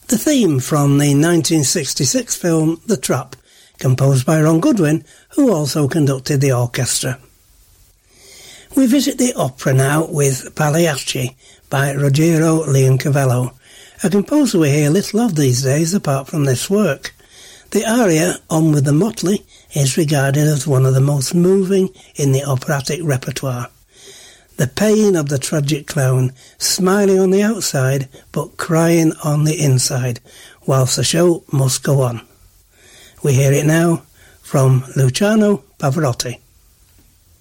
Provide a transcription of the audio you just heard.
The theme from the 1966 film The Trap, composed by Ron Goodwin, who also conducted the orchestra. We visit the opera now with Pagliacci by Ruggiero Leoncavallo, a composer we hear little of these days apart from this work. The aria, On with the Motley, is regarded as one of the most moving in the operatic repertoire. The pain of the tragic clown, smiling on the outside but crying on the inside, whilst the show must go on. We hear it now from Luciano Pavarotti.